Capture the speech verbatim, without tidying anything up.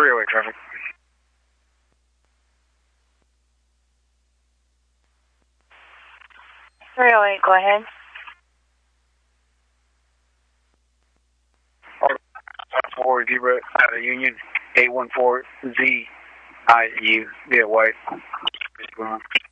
three oh eight traffic. three oh eight, go ahead. four zero out of Union, eight one four Z I U, yeah, white.